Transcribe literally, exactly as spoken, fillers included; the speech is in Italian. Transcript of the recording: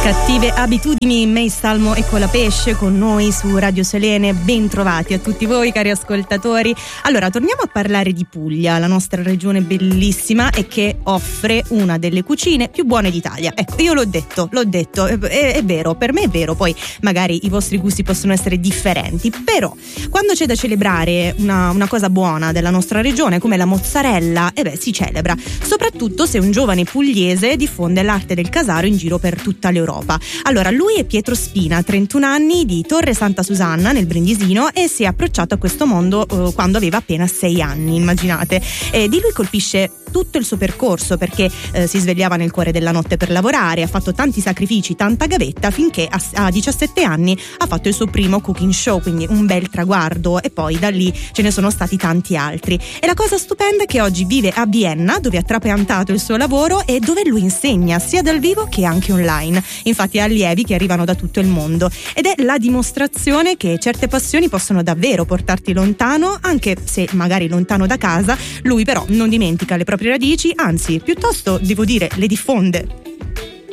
Cattive abitudini, May Salmo e Colapesce con noi su Radio Selene. Ben trovati a tutti voi cari ascoltatori. Allora, torniamo a parlare di Puglia, la nostra regione bellissima e che offre una delle cucine più buone d'Italia. Ecco, io l'ho detto, l'ho detto, è, è, è vero, per me è vero, poi magari i vostri gusti possono essere differenti, però quando c'è da celebrare una, una cosa buona della nostra regione come la mozzarella, e eh beh, si celebra, soprattutto se un giovane pugliese diffonde l'arte del casaro in giro per tutta l'Europa. Allora, lui è Pietro Spina, trentuno anni, di Torre Santa Susanna nel Brindisino, e si è approcciato a questo mondo eh, quando aveva appena sei anni, immaginate. E di lui colpisce tutto il suo percorso, perché eh, si svegliava nel cuore della notte per lavorare, ha fatto tanti sacrifici, tanta gavetta, finché a, a diciassette anni ha fatto il suo primo cooking show, quindi un bel traguardo, e poi da lì ce ne sono stati tanti altri. E la cosa stupenda è che oggi vive a Vienna, dove ha trapiantato il suo lavoro e dove lui insegna sia dal vivo che anche online. Infatti ha allievi che arrivano da tutto il mondo, ed è la dimostrazione che certe passioni possono davvero portarti lontano, anche se magari lontano da casa. Lui però non dimentica le proprie radici, anzi piuttosto devo dire le diffonde.